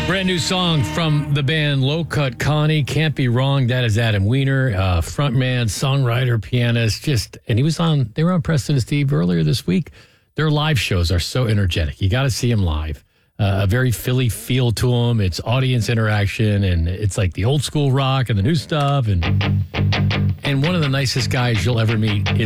Brand new song from the band Low Cut Connie. Can't Be Wrong. That is Adam Weiner, frontman, songwriter, pianist. They were on Preston and Steve earlier this week. Their live shows are so energetic. You got to see them live. A very Philly feel to them. It's audience interaction, and it's like the old school rock and the new stuff. And one of the nicest guys you'll ever meet is